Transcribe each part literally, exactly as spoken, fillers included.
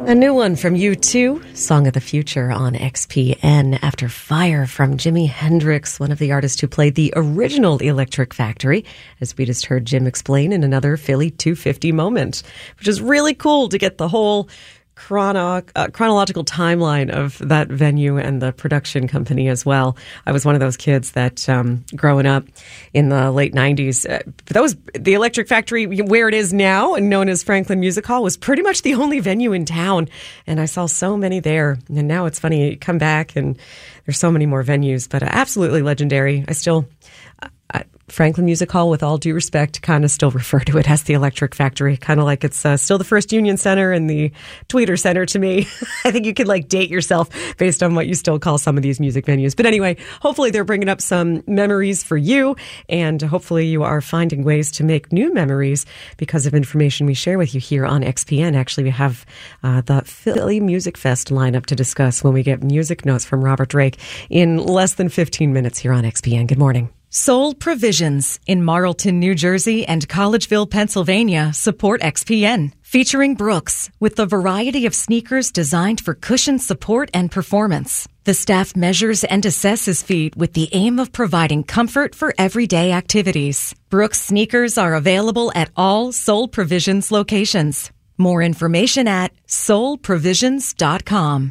A new one from U two, Song of the Future on X P N. After Fire from Jimi Hendrix, one of the artists who played the original Electric Factory, as we just heard Jim explain in another Philly two fifty moment, which is really cool to get the whole chrono- uh, chronological timeline of that venue and the production company as well. I was one of those kids that, um, growing up in the late nineties, uh, that was the Electric Factory, where it is now and known as Franklin Music Hall, was pretty much the only venue in town. And I saw so many there. And now it's funny, you come back and there's so many more venues, but uh, absolutely legendary. I still... Uh, Franklin Music Hall, with all due respect, kind of still refer to it as the Electric Factory, kind of like it's uh, still the First Union Center and the Tweeter Center to me. I think you could like date yourself based on what you still call some of these music venues. But anyway, hopefully they're bringing up some memories for you, and hopefully you are finding ways to make new memories because of information we share with you here on X P N. Actually, we have uh, the Philly Music Fest lineup to discuss when we get music notes from Robert Drake in less than fifteen minutes here on X P N. Good morning. Soul Provisions in Marlton, New Jersey and Collegeville, Pennsylvania support X P N. Featuring Brooks with a variety of sneakers designed for cushion support and performance. The staff measures and assesses feet with the aim of providing comfort for everyday activities. Brooks sneakers are available at all Soul Provisions locations. More information at soul provisions dot com.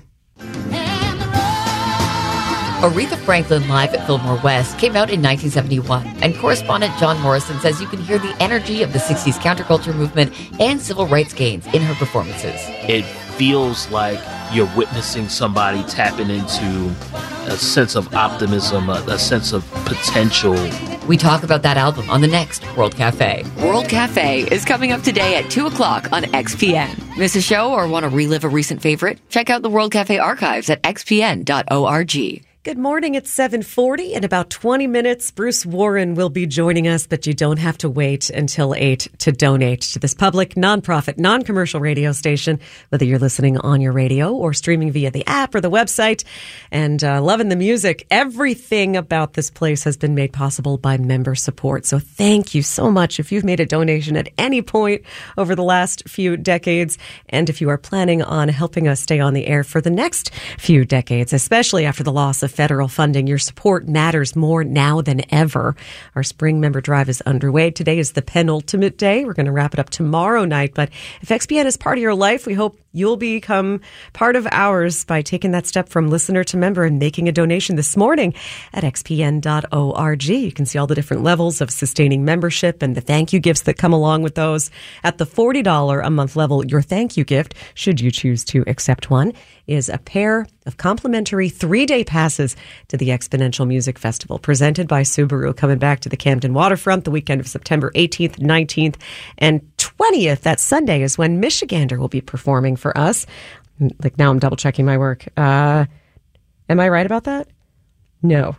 Aretha Franklin Live at Fillmore West came out in nineteen seventy-one, and correspondent John Morrison says you can hear the energy of the sixties counterculture movement and civil rights gains in her performances. It feels like you're witnessing somebody tapping into a sense of optimism, a, a sense of potential. We talk about that album on the next World Cafe. World Cafe is coming up today at two o'clock on X P N. Miss a show or want to relive a recent favorite? Check out the World Cafe archives at x p n dot org. Good morning. It's seven forty. In about twenty minutes, Bruce Warren will be joining us, but you don't have to wait until eight to donate to this public, nonprofit, non-commercial radio station, whether you're listening on your radio or streaming via the app or the website and uh, loving the music. Everything about this place has been made possible by member support. So thank you so much if you've made a donation at any point over the last few decades, and if you are planning on helping us stay on the air for the next few decades, especially after the loss of federal funding. Your support matters more now than ever. Our spring member drive is underway. Today is the penultimate day. We're going to wrap it up tomorrow night. But if X P N is part of your life, we hope you'll become part of ours by taking that step from listener to member and making a donation this morning at x p n dot org. You can see all the different levels of sustaining membership and the thank you gifts that come along with those. At the forty dollars a month level, your thank you gift, should you choose to accept one, is a pair of complimentary three-day passes to the Exponential Music Festival, presented by Subaru, coming back to the Camden Waterfront the weekend of September eighteenth, nineteenth, and twentieth. That Sunday is when Michigander will be performing for us. Like, now I'm double-checking my work. Uh, am I right about that? No.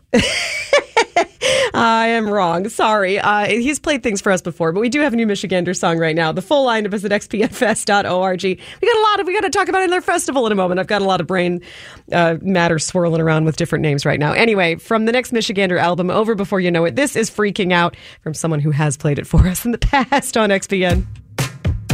I am wrong. Sorry. Uh, he's played things for us before, but we do have a new Michigander song right now. The full lineup is at x p n fest dot org. We got a lot of, we got to talk about another festival in a moment. I've got a lot of brain uh, matter swirling around with different names right now. Anyway, from the next Michigander album, Over Before You Know It, this is Freaking Out, from someone who has played it for us in the past on X P N.